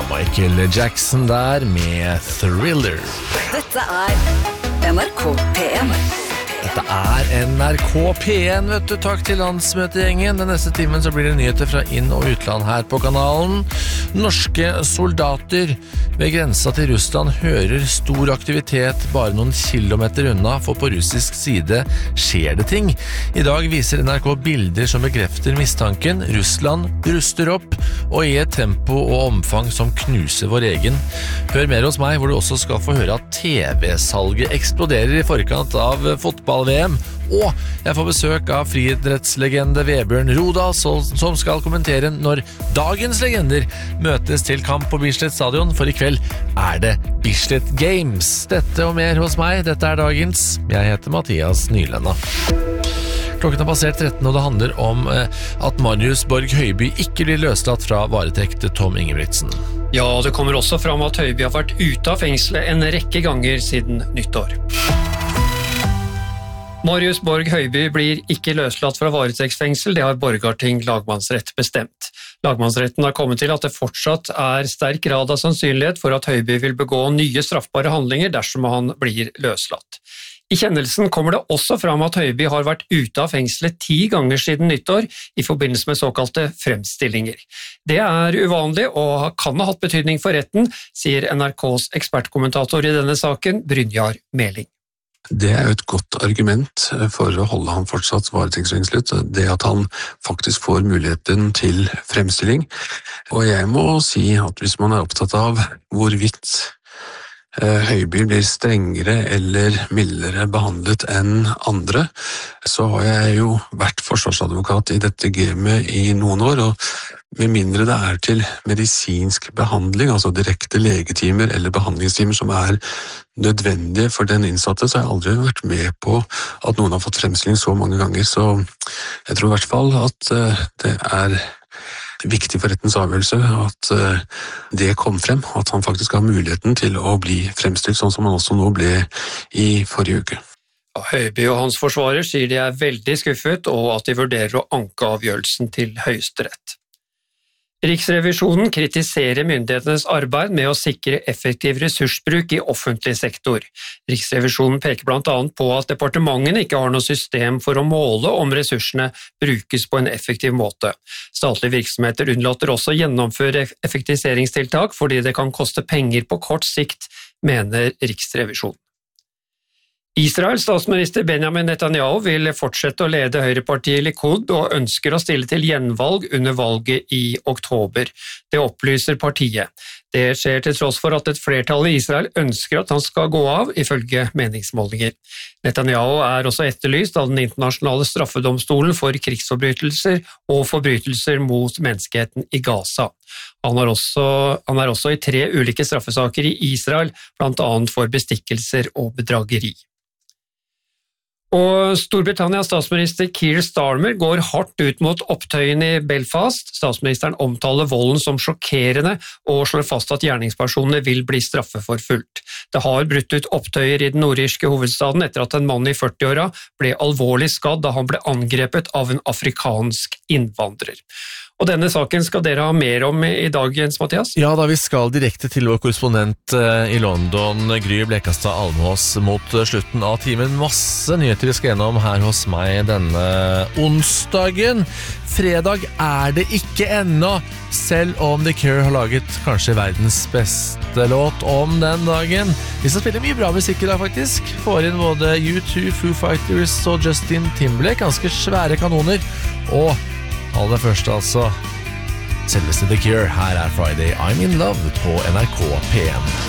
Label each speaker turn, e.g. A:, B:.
A: Michael Jackson der med Thriller.
B: Dette NRK P1.
A: Dette NRK P1, vet du. Takk til landsmøtegjengen. Den neste timen så blir det nyheter fra inn- og utland her på kanalen. Norske soldater ved grensa til Russland hører stor aktivitet bare noen kilometer unna, for på russisk side skjer det ting. I dag viser NRK bilder som bekrefter mistanken. Russland ruster opp, og i et tempo og omfang som knuser vår egen. Hør mer hos meg, hvor du også skal få høre at TV-salget eksploderer i forkant av fotball-VM. Og jeg får besøk av friidrettslegende Vebjørn Rodal, som skal kommentere når dagens legender møtes til kamp på Bislett stadion, for i kveld er det Bislett Games. Dette og mer hos meg, dette er dagens. Jeg heter Mathias Nylenda. Klokken har passert 13, og det handler om at Marius Borg Høiby ikke blir løslatt fra varetekt Tom Ingebrigtsen.
C: Ja, det kommer også fram at Høiby har vært ute av fengselet en rekke ganger siden nyttår. Marius Borg Høiby blir ikke løslatt fra varetektsfengsel, det har Borgarting lagmannsrett bestemt. Lagmannsretten har kommet til at det fortsatt er sterk grad av sannsynlighet for at Høiby vil begå nye straffbare handlinger dersom han blir løslatt. I kjennelsen kommer det også fram at Høiby har vært ute av fengselet 10 ganger siden nyttår i forbindelse med såkalte fremstillinger. Det er uvanlig og kan ha hatt betydning for retten, sier NRKs ekspertkommentator i denne saken, Brynjar Meling.
D: Det er jo et godt argument for å holde han fortsatt varetektsfengslet, det at han faktisk får muligheten til fremstilling. Og jeg må si at hvis man er opptatt av hvorvidt Høiby blir strengere eller mildere behandlet enn andre, så har jeg jo vært forsvarsadvokat i dette gamet i noen år, og med mindre det er til medisinsk behandling, altså direkte legetimer eller behandlingstimer som er nødvendige for den innsatte, så har jeg aldri vært med på at noen har fått fremstilling så mange ganger. Så jeg tror i hvert fall at det er viktig for rettens avgjørelse at det kom frem, at han faktisk har muligheten til å bli fremstilt, sånn som han også nå ble i forrige uke.
C: Høiby og hans forsvarer sier de er veldig skuffet, og at de vurderer å anke avgjørelsen til Høyesterett. Riksrevisjonen kritiserer myndighetenes arbeid med å sikre effektiv ressursbruk i offentlig sektor. Riksrevisjonen peker blant annet på at departementene ikke har noe system for å måle om ressursene brukes på en effektiv måte. Statlige virksomheter unnlater også å gjennomføre effektiviseringstiltak fordi det kan koste penger på kort sikt, mener Riksrevisjonen. Israels statsminister Benjamin Netanyahu vil fortsette å lede høyrepartiet Likud og ønsker å stille til gjenvalg under valget i oktober. Det opplyser partiet. Det skjer til tross for at et flertall i Israel ønsker at han skal gå av, ifølge meningsmålinger. Netanyahu er også etterlyst av den internasjonale straffedomstolen for krigsforbrytelser og forbrytelser mot menneskeheten i Gaza. Han er også i 3 ulike straffesaker i Israel, blant annet for bestikkelser og bedrageri. Og Storbritannias statsminister Keir Starmer går hardt ut mot opptøyene i Belfast. Statsministeren omtaler volden som sjokkerende og slår fast at gjerningspersonene vil bli straffeforfulgt. Det har brutt ut opptøyer i den nordirske hovedstaden etter at en mann i 40-åra ble alvorlig skadd da han ble angrepet av en afrikansk innvandrer. Og denne saken skal dere ha mer om i dag, Jens Mathias?
A: Ja, da vi skal direkte til vår korrespondent i London, Gry Blekastad Almås, mot slutten av timen. Masse nyheter vi skal gjennom her hos meg denne onsdagen. Fredag er det ikke ennå, selv om The Cure har laget kanskje verdens beste låt om den dagen. Vi skal spille mye bra musikk i dag faktisk. Får inn både U2, Foo Fighters og Justin Timberlake, ganske svære kanoner. Og aller første altså, selveste The Cure. Her er Friday I'm in Love på NRK P1.